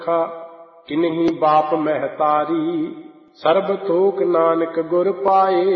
किन्ही बाप महतारी, सर्ब थोक नानक गुर पाए।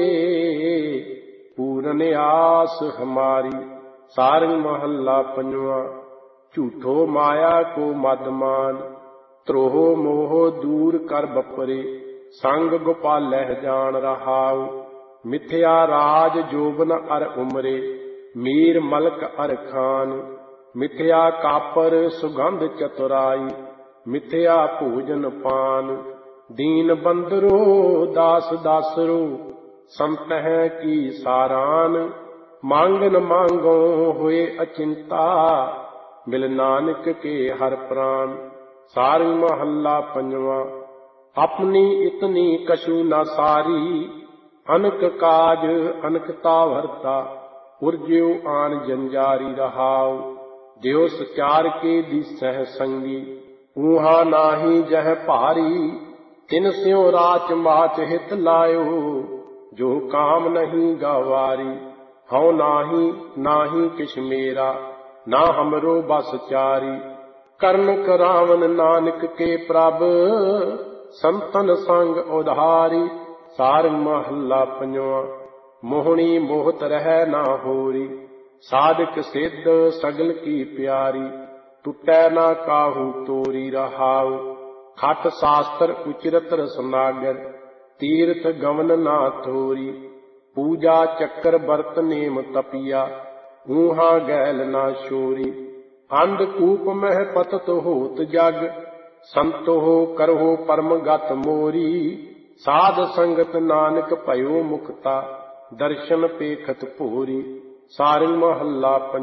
पूरन आस हमारी। सारंग महला पंजवा। झूठो माया को मद मान, त्रोह मोह दूर कर बपरे। संग गोपालह जान रहाउ, मिथ्या राज जोबन अर उमरे। मीर मलक अर खान, मिथ्या कापर सुगंध चतुराई। मिथ्या भोजन पान, दीन बंदरो दास दासरो। संतह की सारान, मांगन मांगो होए अचिंता। मिल नानक के हर प्राण। सारंग महला पंजवा। अपनी इतनी कछु न सारी, अनक काज अनकता भरता। उर्ज्यो आन जंजारी रहाउ, ज्यो सचार के दिसह संगी। ऊहा नाही जह भारी, तिन स्यों राच माच हित लायो। जो काम नहीं गवारी, हਉ नाही नाही किछ मेरा। ना हमरो बस चारी। करण करावन नानक के प्रभ, संतन संग उधारी। सारंग महला पंजवा। मोहनी मोहत रह ना होरी, साधक सिद्ध सगल की प्यारी। टूटै ना काहू तोरी रहाउ, खट शास्त्र उचरत रसनागर। तीर्थ गमन ना थोरी, पूजा चक्कर बरत नेम तपिया। ऊहा गैल ना शोरी। अंधकूप मह पतत होत जग, संतो करहो परम गत मोरी। साध संगत नानक भयो मुक्ता, दर्शन पेखत भोरी। सारंग महला